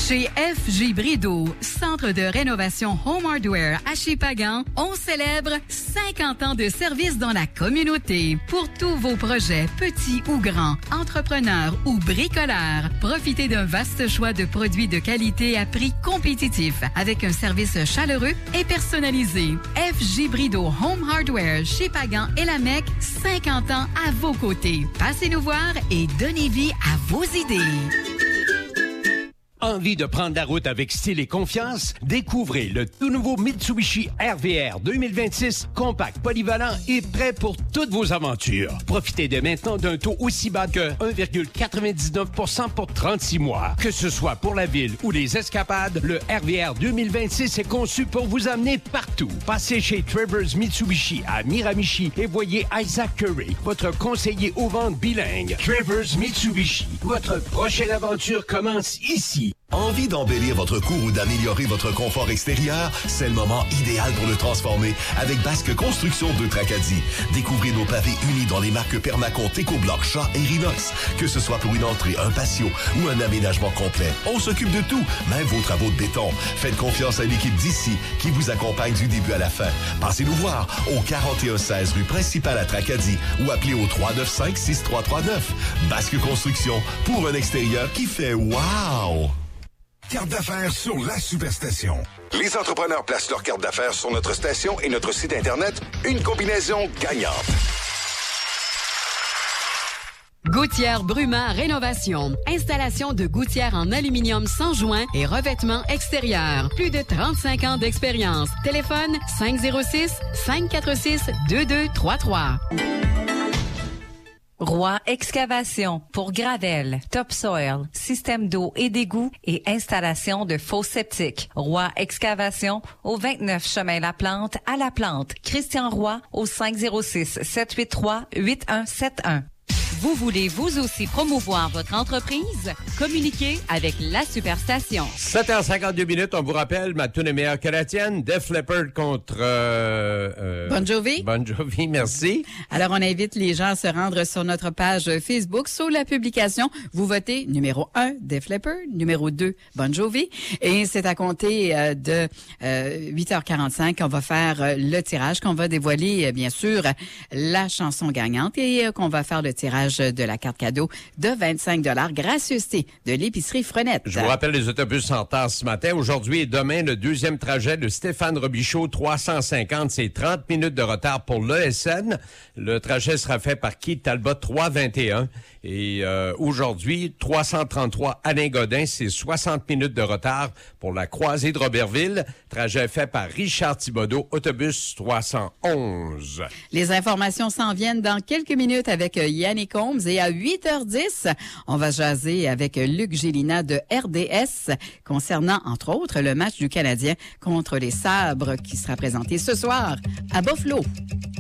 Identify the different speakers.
Speaker 1: Chez FJ Brideau, centre de rénovation Home Hardware à Shippagan, on célèbre 50 ans de service dans la communauté. Pour tous vos projets, petits ou grands, entrepreneurs ou bricoleurs, profitez d'un vaste choix de produits de qualité à prix compétitif avec un service chaleureux et personnalisé. FJ Brideau Home Hardware, Shippagan et la Mecque, 50 ans à vos côtés. Passez nous voir et donnez vie à vos idées.
Speaker 2: Envie de prendre la route avec style et confiance? Découvrez le tout nouveau Mitsubishi RVR 2026, compact, polyvalent et prêt pour toutes vos aventures. Profitez dès maintenant d'un taux aussi bas que 1,99% pour 36 mois. Que ce soit pour la ville ou les escapades, le RVR 2026 est conçu pour vous amener partout. Passez chez Travers Mitsubishi à Miramichi et voyez Isaac Curry, votre conseiller aux ventes bilingue. Travers Mitsubishi, votre prochaine aventure commence ici.
Speaker 3: Envie d'embellir votre cour ou d'améliorer votre confort extérieur? C'est le moment idéal pour le transformer avec Basque Construction de Tracadie. Découvrez nos pavés unis dans les marques Permacon, Técobloc, Shaw et Rinox. Que ce soit pour une entrée, un patio ou un aménagement complet, on s'occupe de tout, même vos travaux de béton. Faites confiance à l'équipe d'ici qui vous accompagne du début à la fin. Passez nous voir au 4116 rue principale à Tracadie ou appelez au 395-6339. Basque Construction pour un extérieur qui fait wow!
Speaker 4: Carte d'affaires sur la Superstation. Les entrepreneurs placent leur carte d'affaires sur notre station et notre site Internet. Une combinaison gagnante.
Speaker 5: Gouttière Bruma Rénovation. Installation de gouttières en aluminium sans joint et revêtement extérieur. Plus de 35 ans d'expérience. Téléphone 506-546-2233.
Speaker 6: Roy Excavation pour gravel, topsoil, système d'eau et d'égout et installation de faux septiques. Roy Excavation au 29 chemin La Plante à La Plante. Christian Roy au 506-783-8171.
Speaker 5: Vous voulez vous aussi promouvoir votre entreprise? Communiquez avec la Superstation.
Speaker 2: 7h52 minutes, on vous rappelle, ma tune est meilleure que la tienne. Def Leppard contre...
Speaker 1: Bon Jovi.
Speaker 2: Bon Jovi, merci.
Speaker 1: Alors, on invite les gens à se rendre sur notre page Facebook. Sous la publication, vous votez numéro 1, Def Leppard, numéro 2, Bon Jovi. Et c'est à compter de 8h45 qu'on va faire le tirage, qu'on va dévoiler, bien sûr, la chanson gagnante et qu'on va faire le tirage de la carte cadeau de 25 $, gracieuseté de l'épicerie Frenette.
Speaker 2: Je vous rappelle les autobus en retard ce matin. Aujourd'hui et demain, le deuxième trajet de Stéphane Robichaud, 350, c'est 30 minutes de retard pour l'ESN. Le trajet sera fait par Keith Talbot, 321. Et aujourd'hui, 333 Alain Godin, c'est 60 minutes de retard pour la croisée de Robertville. Trajet fait par Richard Thibodeau, autobus 311.
Speaker 1: Les informations s'en viennent dans quelques minutes avec Yannick Combs et à 8h10, on va jaser avec Luc Gélina de RDS concernant, entre autres, le match du Canadien contre les Sabres qui sera présenté ce soir à Buffalo.